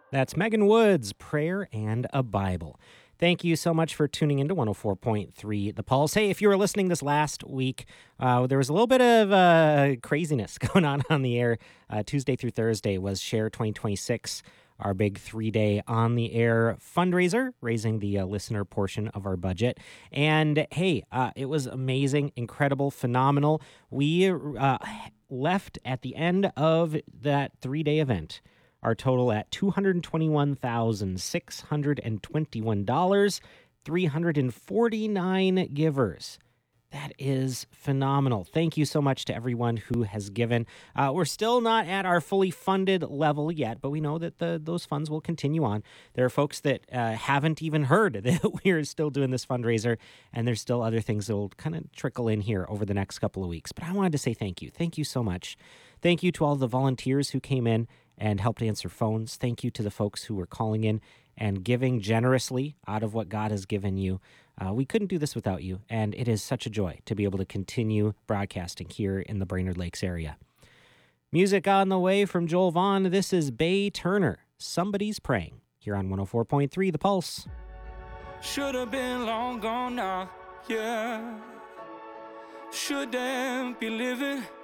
That's Megan Woods, Prayer and a Bible. Thank you so much for tuning into 104.3 The Pulse. Hey, if you were listening this last week, there was a little bit of craziness going on the air. Tuesday through Thursday was Share 2026, our big 3-day on the air fundraiser, raising the listener portion of our budget. And hey, it was amazing, incredible, phenomenal. We left at the end of that 3-day event our total at $221,621, 349 givers. That is phenomenal. Thank you so much to everyone who has given. We're still not at our fully funded level yet, but we know that those funds will continue on. There are folks that haven't even heard that we're still doing this fundraiser, and there's still other things that will kind of trickle in here over the next couple of weeks. But I wanted to say thank you. Thank you so much. Thank you to all the volunteers who came in and helped answer phones. Thank you to the folks who were calling in and giving generously out of what God has given you. We couldn't do this without you, and it is such a joy to be able to continue broadcasting here in the Brainerd Lakes area. Music on the way from Joel Vaughn. This is Bay Turner, Somebody's Praying, here on 104.3 The Pulse. Should have been long gone now, yeah. Shouldn't be living